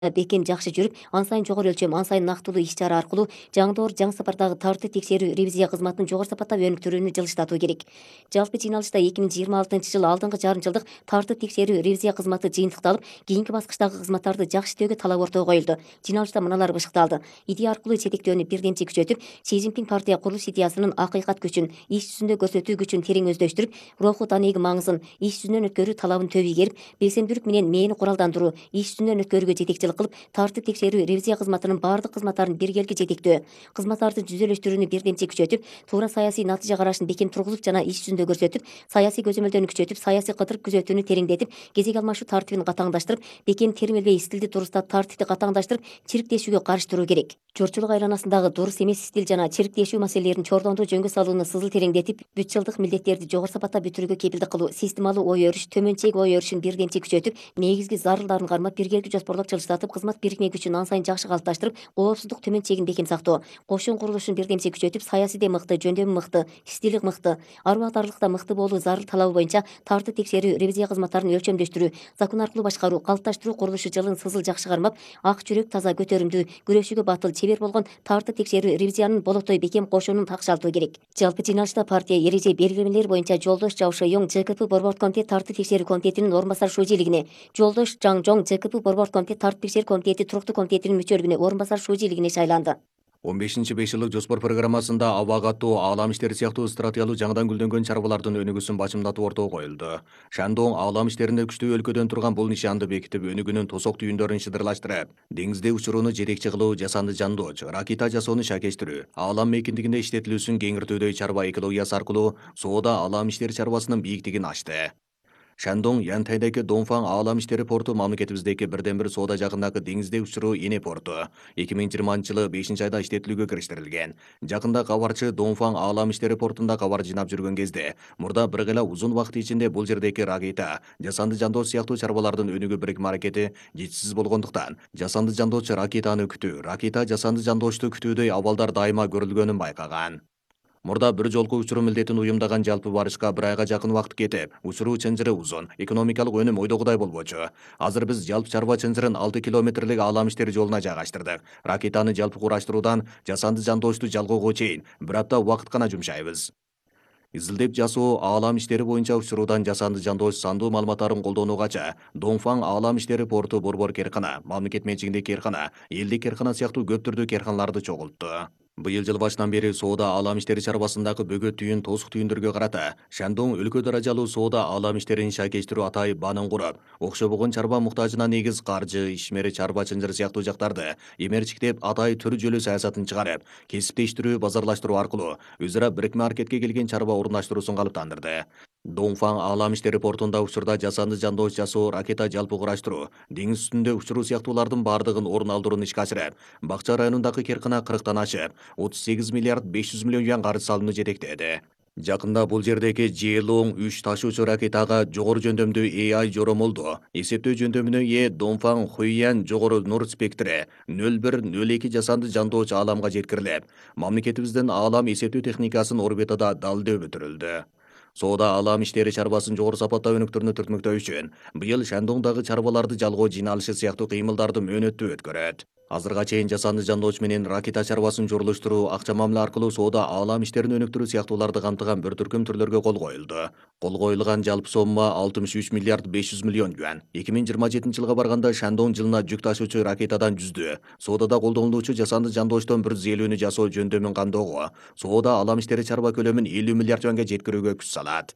бекем жакшы жүрүп, ан сайын жогору өлчөм, ан сайын нактылуу иш-чара аркылуу жаңдоор, жаңы сапардагы тартип текшерүү ревизия кызматынын жогору сапаттап өнүктүрүүнү жылыштатуу керек. Жалпы жыйналышта 2026-жылы алдыңкы жарым жылдык тартип текшерүү ревизия кызматы жыйынтыкталып, кийинки баскычтагы кызматтарды жакшы иштөөгө талап ортого коюлду. Жыйналышта мыналар бышыкталды: идея аркылуу жетектөөнү бирдемчи күчөтүп, Си Цзиньпин партия курулуш идеясынын акыйкат күчүн, иш жүзүндө көрсөтүү күчүн терең өздөштүрүп, руху данеги маңызын, иш жүзүнөн өткөрүү талабын төбү ийгерип, белсендүүлүк менен мээни куралдандыруу, иш жүзүнөн өткөрүүгө жетекчилик кылып, тартип текшерүү ревизия кызматынын баардык кызматтарын биргелги жетектөө, кызматтарды жүзөлөштүрүүнү бирдемчи күчөтүп, туура саясий натыйжа карашын бекем тургузуп жана иш жүзүндө көрсөтүп, саясий көзөмөлдөрүнү күчөтүп, саясий кыдырып күзөтүүнү тереңдетип, кезек алмашуу тартибин катаңдаштырып, бекем термелбей стилди дурустап, тартипти катаңдаштырып, чирктешүүгө каршы туруу керек. Журтчулук айланасындагы дурус эмес стиль жана чирктешүү маселелерин чордондуу жөнгө салууну сызыл тереңдетип, бүт жылдык милдеттерди жогору сапатта бүтүрүүгө кепилдик кылуу, системалуу ой өрүш, төмөн чек ой өрүшүн бирдемчи күчөтүп, негизги зарылдарын кармап, биргелги жоспорлоп жылыштатып, кызмат бирикме күчүн ан сайын жакшы калыпташтырып, коопсуздук төмөн чегин бекем сактоо, кошун курулушун бирдемчи күчөтүп, саясийде мыкты, жөндөмү мыкты, стили мыкты, ар убактарлыкта мыкты болуу зарыл талабы боюнча тартип текшерүү ревизия кызматтарын өлчөмдөштүрүү, закон аркылуу башкаруу, калыпташтыруу курулушу жылын сызыл жакшы кармап, ак жүрөк, таза, көтөрүмдүү, күрөшүүгө батыл, чебер болгон тартип текшерүү ревизиянын болотой бекем кошунун такшалтуу керек. Жалпы жыйналышта партия эреже белгилемелери боюнча Жолдош Жао Шойоң ЖКП борбордук комитет тартип текшерүү комитетинин орун басар шужийлигине, Жолдош Жаң Жоң ЖКП борбордук комитет тартип текшерүү комитети туруктуу комитетинин мүчөлүгүнө орун басар шужийлигине шайланды. 15-5 жылдык жоспор программасында абак аттуу, аалам иштери сыяктуу стратегиялуу жаңыдан гүлдөнгөн чарбалардын өнүгүүсүн бачымдатып ортого коюлду. Шандоң аалам иштеринде күчтүү өлкөдөн турган бул нишанды бекитип, өнүгүүнүн тосок түйүндөрүн шыдырлаштырып, деңизде учурууну жетекчи кылуу, жасанды жандооч, ракета жасоону шакештирүү, аалам мейкиндигинде иштетилүүсүн кеңиртүүдөй чарба экологиясы аркылуу соода аалам иштери чарбасынын бийиктигин ачты. Шандоң Янтайдагы Донфан аалам иштери порту мамлекетибиздеги бирден бир соода жагындагы деңизде учуруу эне порту. 2020-жылы 5-айда иштетилүүгө кириштирилген. Жакында кабарчы Донфан аалам иштери портунда кабар жыйнап жүргөн кезде, мурда бир гана узун убакыт ичинде бул жердеги ракета, жасанды жандооч сыяктуу чарбалардын өнүгүү бирикме аракети жетишсиз болгондуктан, жасанды жандоочу ракетаны күтүү, ракета жасанды жандоочту күтүүдөй абалдар дайыма көрүлгөнүн байкаган. Мурда бир жолку учуруу милдетин уюмдаган жалпы барышка бир айга жакын убакыт кетип, учуруу чынжыры узун, экономикалык өнүм ойдогудай болбочу. Азыр биз жалпы чарба чынжырын 6 километрлик аалам иштери жолуна жайгаштырдык. Ракетаны жалпы кураштыруудан жасанды жандоочту жалгоого чейин бир апта убакыт гана жумшайбыз. Изилдеп жасоо аалам иштери боюнча учуруудан жасанды жандооч сандуу маалыматтарын колдонуугача, Донфан аалам иштери порту борбор керкана, мамлекет менчигиндеги керкана, элдик керкана сыяктуу көп түрдүү керканаларды чогултту. Быйыл жыл башынан бери соода аалам иштери чарбасындагы бөгөт түйүн, тосук түйүндөргө карата Шандоң өлкө даражалуу соода аалам иштерин шайкештирүү атайып банын куруп, окшобогон чарба муктажына негиз каржы, ишмер, чарба чынжыр сыяктуу жактарды эмерчиктеп атай төр жөлү саясатын чыгарып, кесиптештирүү, базарлаштыруу аркылуу өз ара бирикме аракетке келген чарба орундаштыруусун калыптандырды. Донфан аалам иштери портунда учурда жасанды жандооч жасоо, ракета жалпы кураштыруу, деңиз үстүндө учуруу сыяктуулардын бардыгын орун алдырууну ишке ашырып, Бакча районундагы керкана 40тан ашып, 38 миллиард 500 миллион юан каржы салууну жетектеди. Жакында бул жердеги Жээлоң 3 ташуучу ракетага жогору жөндөмдүү AI жоромолду, эсептөө жөндөмүнө ээ Донфан Хуйян жогору нур спектри 0102 жасанды жандооч ааламга жеткирилип, мамлекетибиздин аалам эсептөө техникасын орбитада далдөө бүтүрүлдү. Соода аалам иштери чарбасын жогору сапатта өнүктүрүүнү түртмөктөө үчүн быйыл Шандоңдагы чарбаларды жалгоо жыйналышы сыяктуу кыймылдарды мөөнөттүү өткөрөт. Азырга чейин жасанды жандооч менен ракета чарбасын журулуштуруу, акча мамиле аркылуу соода аалам иштерин өнүктүрүү сыяктууларды камтыган бир түркүм түрлөргө кол коюлду. Кол коюлган жалпы сомма 63 миллиард 500 миллион юан. 2027-жылга барганда Шандоң жылына жүк ташуучу ракетадан жүздү, соодада колдонулуучу жасанды жандоочтон 150-нү жасоо жөндөмүн камдоого, соода аалам иштери чарба көлөмүн 50 миллиард юанга жеткирүүгө күч салат.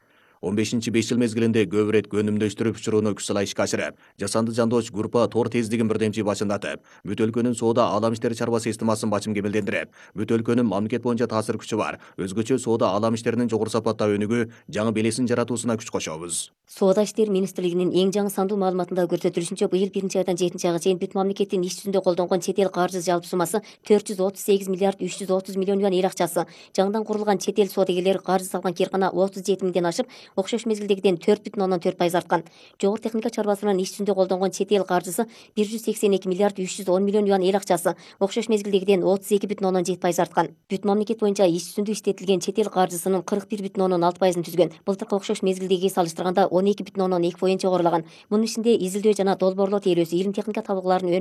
15-5 жыл мезгилинде көп ирет көнүмдөштүрүп учурууну күч сала ишке ашырып, жасанды жандооч группа тор тездигин бирдемчи бачымдатып, бүт өлкөнүн соода аалам иштери чарба системасын бачым кемелдендирип, бүт өлкөнүн мамлекет боюнча таасир күчү бар, өзгөчө соода аалам иштеринин жогору сапатта өнүгүү, жаңы белесин жаратуусуна күч кошобуз. Соода иштери министрлигинин эң жаңы сандуу маалыматында көрсөтүлүшүнчө, быйыл 1-айдан 7-айга чейин бүт мамлекеттин иш жүзүндө колдонгон чет эл каржы жалпы суммасы 438 миллиард 330 миллион юан эл акчасы. Жаңыдан курулган чет эл соодагерлери каржы салган керкана 37 миңден ашып, окшош мезгилдегиден 4,4% арткан. Жогору техника чарбасынан иш жүзүндө колдонгон чет эл каржысы 182 миллиард 310 миллион юан эл акчасы окшош мезгилдегиден 32,7% арткан. Бүт мамлекет боюнча иш жүзүндө иштетилген чет эл каржысынын 41,6%ын түзгөн. Былтыркы окшош мезгилдеги салыштырганда 12,2% жогорулаган. Мунун ичинде изилдөө жана долбоорлоо тейлөөсү, илим техника табылгыларын